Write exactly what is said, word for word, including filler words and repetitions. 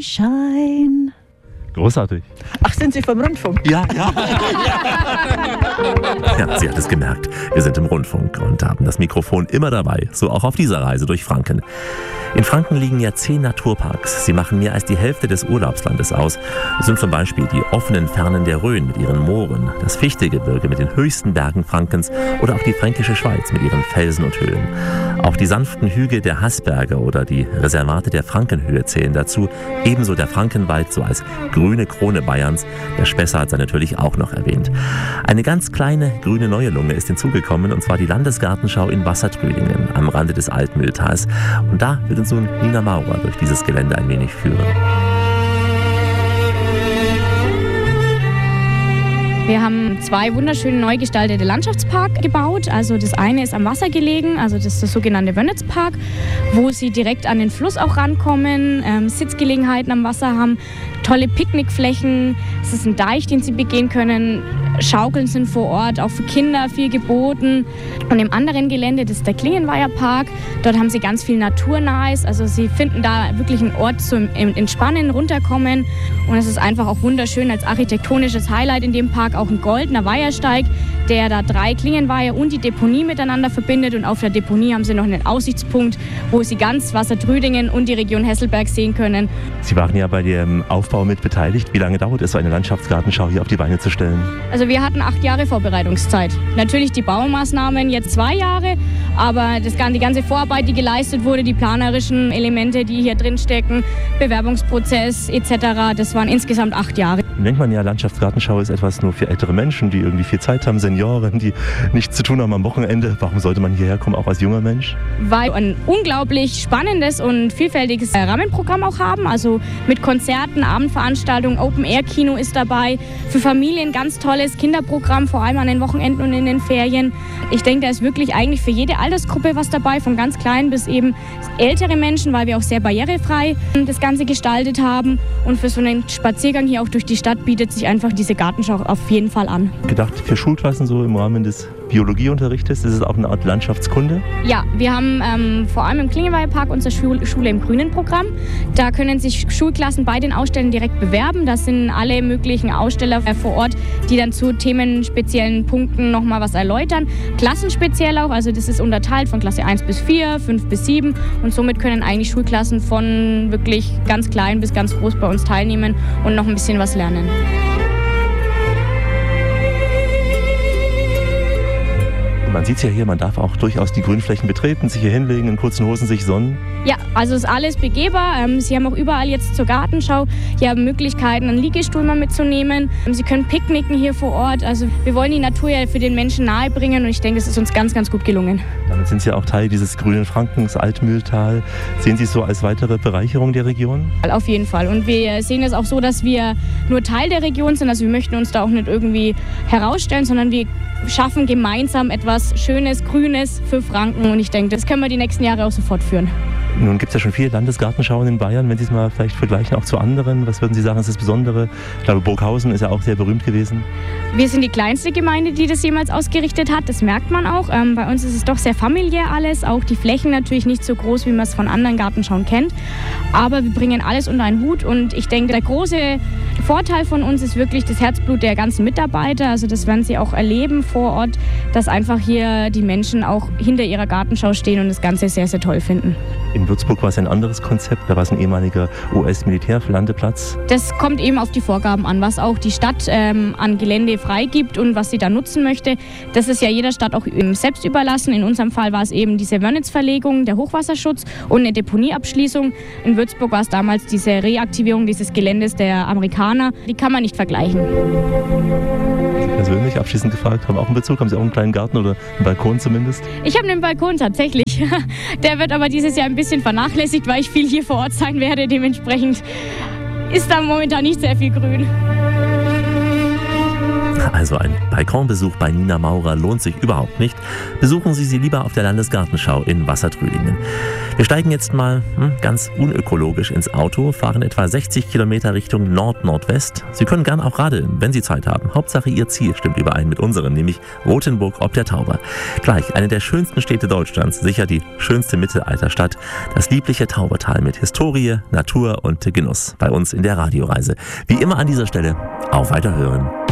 Sonnenschein. Großartig. Ach, sind Sie vom Rundfunk? Ja, ja. Ja, sie hat es gemerkt. Wir sind im Rundfunk und haben das Mikrofon immer dabei, so auch auf dieser Reise durch Franken. In Franken liegen ja zehn Naturparks. Sie machen mehr als die Hälfte des Urlaubslandes aus. Es sind zum Beispiel die offenen Fernen der Rhön mit ihren Mooren, das Fichtegebirge mit den höchsten Bergen Frankens oder auch die Fränkische Schweiz mit ihren Felsen und Höhlen. Auch die sanften Hügel der Haßberge oder die Reservate der Frankenhöhe zählen dazu. Ebenso der Frankenwald, so als grüne Krone Bayerns. Der Spessart sei natürlich auch noch erwähnt. Eine ganz kleine grüne neue Lunge ist hinzugekommen, und zwar die Landesgartenschau in Wassertrödingen am Rande des Altmühltals. Und da wird uns nun Nina Maurer durch dieses Gelände ein wenig führen. Wir haben zwei wunderschöne neu gestaltete Landschaftsparks gebaut. Also das eine ist am Wasser gelegen, also das ist der sogenannte Wönnitzpark, wo Sie direkt an den Fluss auch rankommen, ähm, Sitzgelegenheiten am Wasser haben, tolle Picknickflächen. Es ist ein Deich, den Sie begehen können. Schaukeln sind vor Ort, auch für Kinder viel geboten. Und im anderen Gelände, das ist der Klingenweiher Park. Dort haben Sie ganz viel Naturnahes. Also Sie finden da wirklich einen Ort zum Entspannen, runterkommen. Und es ist einfach auch wunderschön als architektonisches Highlight in dem Park. Auch ein goldener Weihersteig, der da drei Klingenweiher und die Deponie miteinander verbindet. Und auf der Deponie haben Sie noch einen Aussichtspunkt, wo Sie ganz Wassertrödingen und die Region Hesselberg sehen können. Sie waren ja bei dem Aufbau mit beteiligt. Wie lange dauert es, so eine Landschaftsgartenschau hier auf die Beine zu stellen? Also wir hatten acht Jahre Vorbereitungszeit. Natürlich die Baumaßnahmen jetzt zwei Jahre, aber das, die ganze Vorarbeit, die geleistet wurde, die planerischen Elemente, die hier drin stecken, Bewerbungsprozess et cetera, das waren insgesamt acht Jahre. Dann denkt man ja, Landschaftsgartenschau ist etwas nur für ältere Menschen, die irgendwie viel Zeit haben, Senioren, die nichts zu tun haben am Wochenende. Warum sollte man hierher kommen, auch als junger Mensch? Weil wir ein unglaublich spannendes und vielfältiges Rahmenprogramm auch haben. Also mit Konzerten, Abendveranstaltungen, Open-Air-Kino ist dabei. Für Familien ganz tolles Kinderprogramm, vor allem an den Wochenenden und in den Ferien. Ich denke, da ist wirklich eigentlich für jede Altersgruppe was dabei, von ganz klein bis eben ältere Menschen, weil wir auch sehr barrierefrei das Ganze gestaltet haben. Und für so einen Spaziergang hier auch durch die Stadt bietet sich einfach diese Gartenschau auf jeden Fall an. Gedacht für Schulklassen so im Rahmen des Biologieunterrichtes, ist es auch eine Art Landschaftskunde? Ja, wir haben ähm, vor allem im Klingenweiher Park unsere Schule, Schule im Grünen Programm. Da können sich Schulklassen bei den Ausstellern direkt bewerben. Das sind alle möglichen Aussteller vor Ort, die dann zu themenspeziellen Punkten nochmal was erläutern. Klassenspeziell auch, also das ist unterteilt von Klasse eins bis vier, fünf bis sieben und somit können eigentlich Schulklassen von wirklich ganz klein bis ganz groß bei uns teilnehmen und noch ein bisschen was lernen. Man sieht es ja hier, man darf auch durchaus die Grünflächen betreten, sich hier hinlegen, in kurzen Hosen sich sonnen. Ja, also ist alles begehbar. Sie haben auch überall jetzt zur Gartenschau hier Möglichkeiten, einen Liegestuhl mal mitzunehmen. Sie können picknicken hier vor Ort. Also wir wollen die Natur ja für den Menschen nahebringen und ich denke, es ist uns ganz, ganz gut gelungen. Damit sind Sie ja auch Teil dieses grünen Frankens, Altmühltal. Sehen Sie es so als weitere Bereicherung der Region? Auf jeden Fall. Und wir sehen es auch so, dass wir nur Teil der Region sind. Also wir möchten uns da auch nicht irgendwie herausstellen, sondern wir schaffen gemeinsam etwas Schönes, Grünes für Franken. Und ich denke, das können wir die nächsten Jahre auch so fortführen. Nun gibt es ja schon viele Landesgartenschauen in Bayern. Wenn Sie es mal vielleicht vergleichen, auch zu anderen, was würden Sie sagen, ist das Besondere? Ich glaube, Burghausen ist ja auch sehr berühmt gewesen. Wir sind die kleinste Gemeinde, die das jemals ausgerichtet hat. Das merkt man auch. Ähm, bei uns ist es doch sehr familiär alles. Auch die Flächen natürlich nicht so groß, wie man es von anderen Gartenschauen kennt. Aber wir bringen alles unter einen Hut. Und ich denke, der große Vorteil von uns ist wirklich das Herzblut der ganzen Mitarbeiter. Also das werden Sie auch erleben vor Ort, dass einfach hier die Menschen auch hinter ihrer Gartenschau stehen und das Ganze sehr, sehr toll finden. In Würzburg war es ein anderes Konzept, da war es ein ehemaliger U S-Militärlandeplatz. Das kommt eben auf die Vorgaben an, was auch die Stadt ähm, an Gelände freigibt und was sie da nutzen möchte. Das ist ja jeder Stadt auch selbst überlassen. In unserem Fall war es eben diese Wörnitzverlegung, der Hochwasserschutz und eine Deponieabschließung. In Würzburg war es damals diese Reaktivierung dieses Geländes der Amerikaner. Die kann man nicht vergleichen. Sie persönlich abschließend gefragt, haben auch einen Bezug? Haben Sie auch einen kleinen Garten oder einen Balkon zumindest? Ich habe einen Balkon tatsächlich. Der wird aber dieses Jahr ein bisschen vernachlässigt, weil ich viel hier vor Ort sein werde. Dementsprechend ist da momentan nicht sehr viel Grün. Also ein Balkonbesuch bei Nina Maurer lohnt sich überhaupt nicht. Besuchen Sie sie lieber auf der Landesgartenschau in Wassertrülingen. Wir steigen jetzt mal hm, ganz unökologisch ins Auto, fahren etwa sechzig Kilometer Richtung Nord-Nordwest. Sie können gern auch radeln, wenn Sie Zeit haben. Hauptsache Ihr Ziel stimmt überein mit unserem, nämlich Rothenburg ob der Tauber. Gleich eine der schönsten Städte Deutschlands, sicher die schönste Mittelalterstadt. Das liebliche Taubertal mit Historie, Natur und Genuss bei uns in der Radioreise. Wie immer an dieser Stelle, auf Weiterhören.